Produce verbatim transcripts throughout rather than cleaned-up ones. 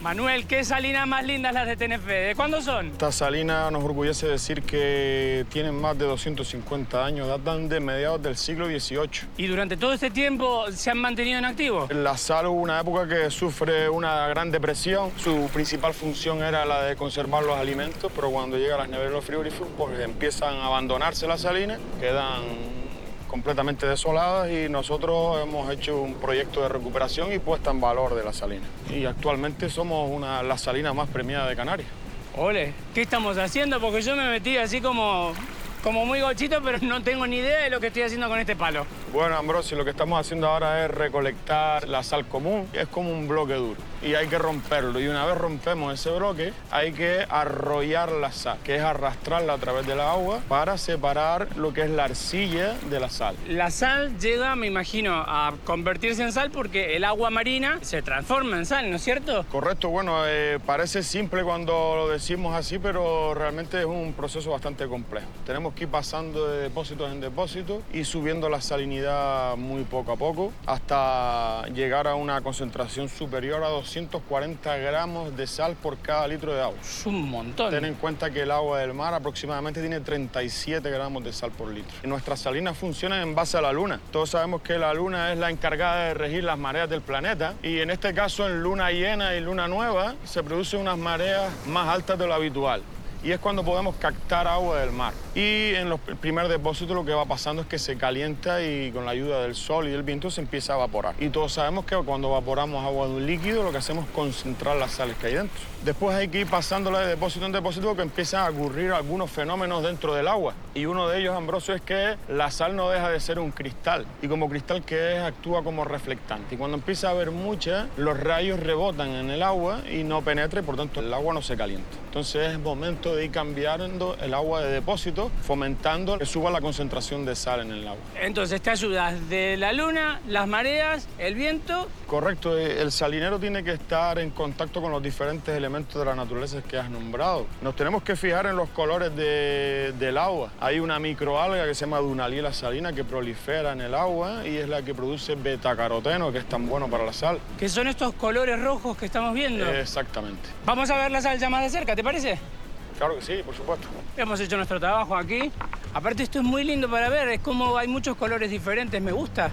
Manuel, ¿qué salinas más lindas las de Tenerife? ¿De cuándo son? Esta salina nos orgullece decir que tienen más de doscientos cincuenta años, datan de mediados del siglo dieciocho. ¿Y durante todo este tiempo se han mantenido en activo? La sal hubo una época que sufre una gran depresión. Su principal función era la de conservar los alimentos, pero cuando llegan las neveras y los frigoríficos, pues empiezan a abandonarse las salinas, quedan completamente desoladas y nosotros hemos hecho un proyecto de recuperación y puesta en valor de las salinas. Y actualmente somos una las salinas más premiadas de Canarias. Ole, ¿qué estamos haciendo? Porque yo me metí así como, como muy gochito, pero no tengo ni idea de lo que estoy haciendo con este palo. Bueno, Ambrosio, lo que estamos haciendo ahora es recolectar la sal común. Es como un bloque duro y hay que romperlo. Y una vez rompemos ese bloque, hay que arrollar la sal, que es arrastrarla a través del agua para separar lo que es la arcilla de la sal. La sal llega, me imagino, a convertirse en sal porque el agua marina se transforma en sal, ¿no es cierto? Correcto, bueno, eh, parece simple cuando lo decimos así, pero realmente es un proceso bastante complejo. Tenemos que ir pasando de depósitos en depósitos y subiendo la salinidad muy poco a poco hasta llegar a una concentración superior a doscientos cuarenta gramos de sal por cada litro de agua. Es un montón. Ten en cuenta que el agua del mar aproximadamente tiene treinta y siete gramos de sal por litro. Y nuestras salinas funcionan en base a la luna. Todos sabemos que la luna es la encargada de regir las mareas del planeta y en este caso en luna llena y luna nueva se producen unas mareas más altas de lo habitual. Y es cuando podemos captar agua del mar. Y en los primeros depósitos lo que va pasando es que se calienta y con la ayuda del sol y del viento se empieza a evaporar. Y todos sabemos que cuando evaporamos agua de un líquido lo que hacemos es concentrar las sales que hay dentro. Después hay que ir pasándola de depósito en depósito porque empiezan a ocurrir algunos fenómenos dentro del agua. Y uno de ellos, Ambrosio, es que la sal no deja de ser un cristal. Y como cristal que es, actúa como reflectante. Y cuando empieza a haber mucha, los rayos rebotan en el agua y no penetra y por tanto el agua no se calienta. Entonces es momento de ir cambiando el agua de depósito, fomentando que suba la concentración de sal en el agua. Entonces te ayudas de la luna, las mareas, el viento. Correcto, el salinero tiene que estar en contacto con los diferentes elementos de la naturaleza que has nombrado. Nos tenemos que fijar en los colores de, del agua. Hay una microalga que se llama Dunaliella salina que prolifera en el agua y es la que produce betacaroteno, que es tan bueno para la sal. ¿Qué son estos colores rojos que estamos viendo? Exactamente. Vamos a ver la sal ya más de cerca, ¿te parece? Claro que sí, por supuesto. Hemos hecho nuestro trabajo aquí. Aparte esto es muy lindo para ver, es como hay muchos colores diferentes, me gusta.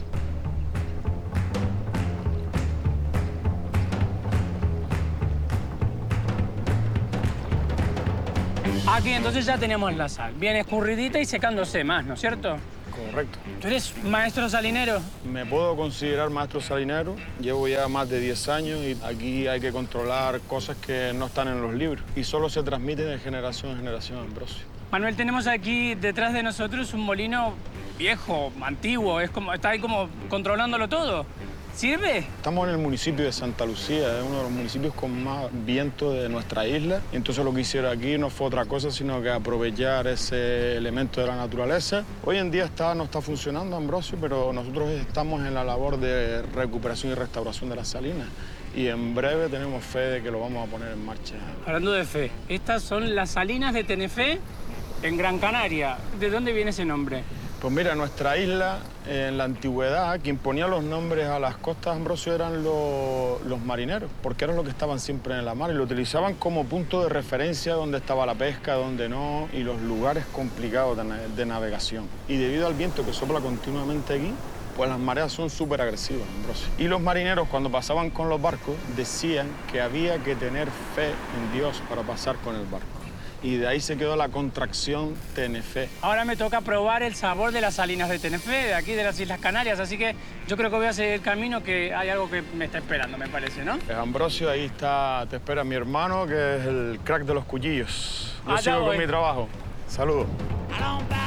Aquí entonces ya tenemos la sal, bien escurridita y secándose más, ¿no es cierto? Correcto. ¿Tú eres maestro salinero? Me puedo considerar maestro salinero. Llevo ya más de diez años y aquí hay que controlar cosas que no están en los libros y solo se transmiten de generación en generación, Ambrosio. Manuel, tenemos aquí detrás de nosotros un molino viejo, antiguo, es como, está ahí como controlándolo todo. ¿Sirve? Estamos en el municipio de Santa Lucía, es uno de los municipios con más viento de nuestra isla. Entonces lo que hicieron aquí no fue otra cosa sino que aprovechar ese elemento de la naturaleza. Hoy en día está, no está funcionando, Ambrosio, pero nosotros estamos en la labor de recuperación y restauración de las salinas. Y en breve tenemos fe de que lo vamos a poner en marcha. Hablando de fe, estas son las salinas de Tenerife en Gran Canaria. ¿De dónde viene ese nombre? Pues mira, nuestra isla, en la antigüedad, quien ponía los nombres a las costas, Ambrosio, eran los, los marineros, porque eran los que estaban siempre en la mar y lo utilizaban como punto de referencia donde estaba la pesca, donde no, y los lugares complicados de, de navegación. Y debido al viento que sopla continuamente aquí, pues las mareas son súper agresivas, Ambrosio. Y los marineros, cuando pasaban con los barcos, decían que había que tener fe en Dios para pasar con el barco. Y de ahí se quedó la contracción Tenerife. Ahora me toca probar el sabor de las salinas de Tenerife, de aquí de las Islas Canarias, así que yo creo que voy a seguir el camino, que hay algo que me está esperando, me parece, ¿no? Pues Ambrosio, ahí está, te espera mi hermano, que es el crack de los cuchillos. Yo Allá sigo voy. con mi trabajo. Saludos.